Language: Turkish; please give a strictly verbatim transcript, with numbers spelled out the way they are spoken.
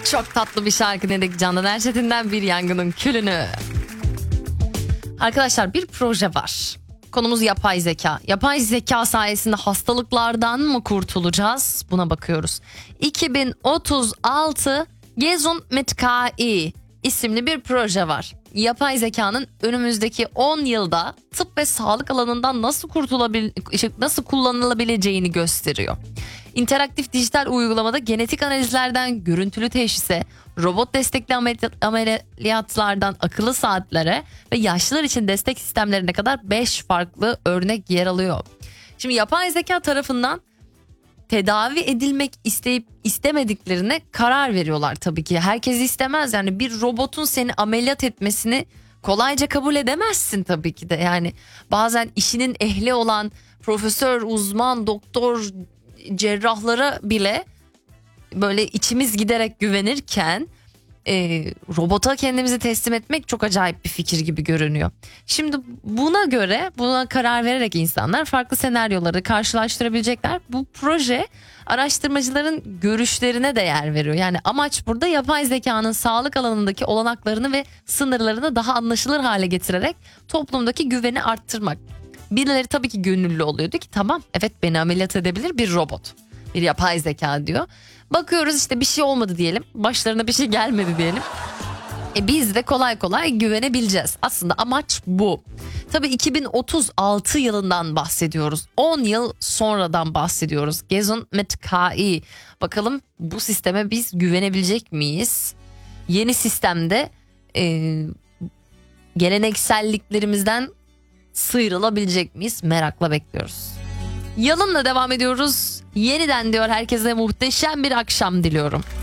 Çok tatlı bir şarkı dedik Candan Erçetin'den Bir Yangının Külünü. Arkadaşlar bir proje var. Konumuz yapay zeka. Yapay zeka sayesinde hastalıklardan mı kurtulacağız? Buna bakıyoruz. iki bin otuz altı Gezun mit K I isimli bir proje var. Yapay zekanın önümüzdeki on yılda tıp ve sağlık alanından nasıl kurtulabil nasıl kullanılabileceğini gösteriyor. İnteraktif dijital uygulamada genetik analizlerden görüntülü teşhise, robot destekli ameliyatlardan akıllı saatlere ve yaşlılar için destek sistemlerine kadar beş farklı örnek yer alıyor. Şimdi yapay zeka tarafından tedavi edilmek isteyip istemediklerine karar veriyorlar tabii ki. Herkes istemez, yani bir robotun seni ameliyat etmesini kolayca kabul edemezsin tabii ki de. Yani bazen işinin ehli olan profesör, uzman, doktor, cerrahlara bile böyle içimiz giderek güvenirken e, robota kendimizi teslim etmek çok acayip bir fikir gibi görünüyor. Şimdi buna göre, buna karar vererek insanlar farklı senaryoları karşılaştırabilecekler. Bu proje araştırmacıların görüşlerine de yer veriyor. Yani amaç burada yapay zekanın sağlık alanındaki olanaklarını ve sınırlarını daha anlaşılır hale getirerek toplumdaki güveni arttırmak. Birileri tabii ki gönüllü oluyor, diyor ki tamam, evet, beni ameliyat edebilir bir robot, bir yapay zeka diyor. Bakıyoruz işte bir şey olmadı diyelim, başlarına bir şey gelmedi diyelim. E biz de kolay kolay güvenebileceğiz. Aslında amaç bu. Tabii iki bin otuz altı yılından bahsediyoruz. on yıl sonradan bahsediyoruz. Gezun mit K I. Bakalım bu sisteme biz güvenebilecek miyiz? Yeni sistemde e, gelenekselliklerimizden sıyrılabilecek miyiz? Merakla bekliyoruz. Yalın'la devam ediyoruz. Yeniden diyor herkese muhteşem bir akşam diliyorum.